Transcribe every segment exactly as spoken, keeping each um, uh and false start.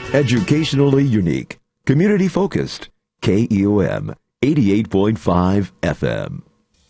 Educationally unique, community-focused, K E O M eighty-eight point five F M.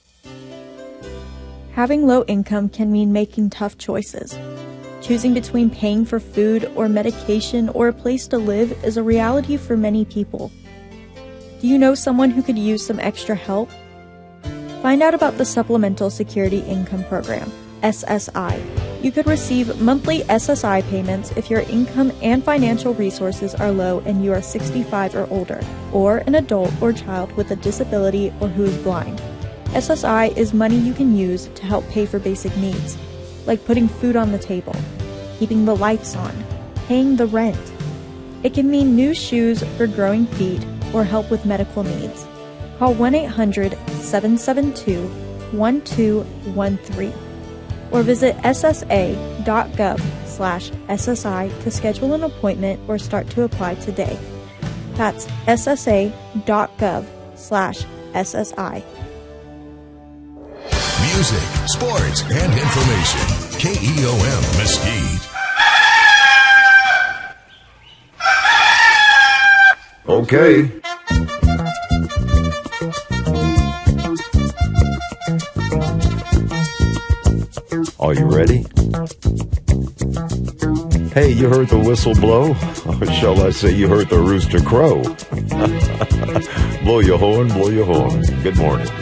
Having low income can mean making tough choices. Choosing between paying for food or medication or a place to live is a reality for many people. Do you know someone who could use some extra help? Find out about the Supplemental Security Income Program, S S I. You could receive monthly S S I payments if your income and financial resources are low and you are sixty-five or older, or an adult or child with a disability or who is blind. S S I is money you can use to help pay for basic needs, like putting food on the table, keeping the lights on, paying the rent. It can mean new shoes for growing feet or help with medical needs. Call one eight hundred, seven seven two, one two one three or visit ssa.gov slash SSI to schedule an appointment or start to apply today. That's ssa.gov slash SSI. Music, sports, and information. K E O M Mesquite. Okay. Are you ready? Hey, you heard the whistle blow? Or shall I say you heard the rooster crow? Blow your horn, blow your horn. Good morning.